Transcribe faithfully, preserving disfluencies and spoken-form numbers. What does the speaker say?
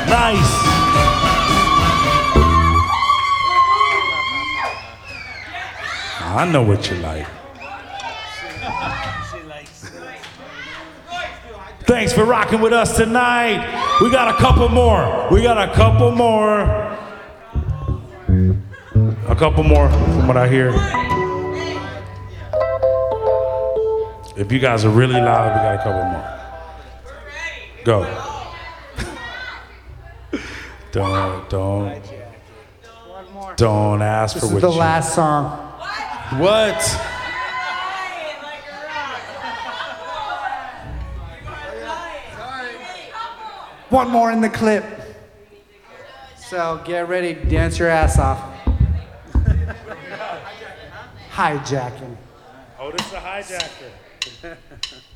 Nice. I know what you like. Thanks for rocking with us tonight. We got a couple more. We got a couple more. A couple more from what I hear. If you guys are really loud, we got a couple more. Go. Don't, don't, don't ask for This what is the you... last song. What? One more in the clip. So get ready, dance your ass off. Hijacking. Oh, this is a hijacker.